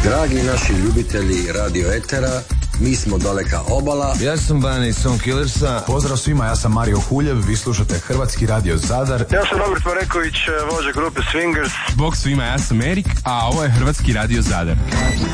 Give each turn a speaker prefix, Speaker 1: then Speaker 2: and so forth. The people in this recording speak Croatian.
Speaker 1: Dragi naši ljubitelji radio etera, mi smo Daleka obala.
Speaker 2: Ja sam Bane iz Song Killersa.
Speaker 3: Pozdrav svima, ja sam Mario Huljev, vi slušate Hrvatski radio Zadar.
Speaker 4: Ja sam Robert Mareković, vođa grupe Swingers.
Speaker 5: Bog svima, ja sam Erik, a ovo je Hrvatski radio Zadar.